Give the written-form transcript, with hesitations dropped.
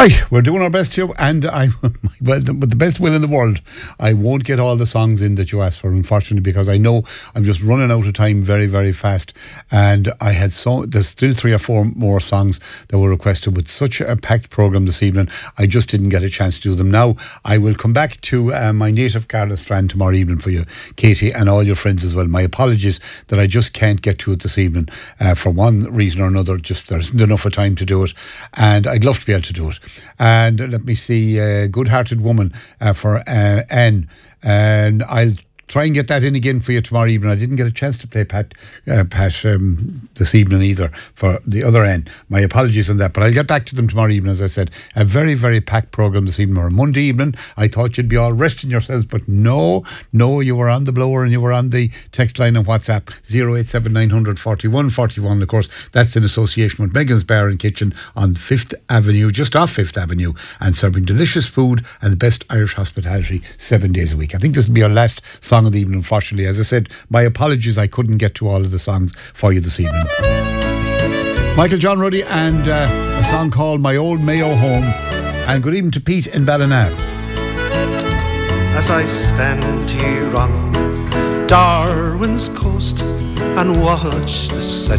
Right, we're doing our best here, and with the best will in the world, I won't get all the songs in that you asked for, unfortunately, because I know I'm just running out of time very, very fast, and there's still 3 or 4 more songs that were requested with such a packed programme this evening. I just didn't get a chance to do them. Now, I will come back to my native Carla Strand tomorrow evening for you, Katie, and all your friends as well. My apologies that I just can't get to it this evening for one reason or another. Just there isn't enough of time to do it, and I'd love to be able to do it. And let me see, Good Hearted Woman for Anne. And I'll try and get that in again for you tomorrow evening. I didn't get a chance to play Pat this evening either for the other end. My apologies on that, but I'll get back to them tomorrow evening. As I said, a very, very packed programme this evening, or Monday evening. I thought you'd be all resting yourselves, but no, you were on the blower and you were on the text line and WhatsApp 087 900 41 41. Of course, that's in association with Megan's Bar and Kitchen on 5th Avenue, just off 5th Avenue, and serving delicious food and the best Irish hospitality 7 days a week. I think this will be our last song of the evening, unfortunately. As I said, my apologies, I couldn't get to all of the songs for you this evening. Michael John Ruddy and a song called My Old Mayo Home. And good evening to Pete in Ballina. As I stand here on Darwin's coast and watch the setting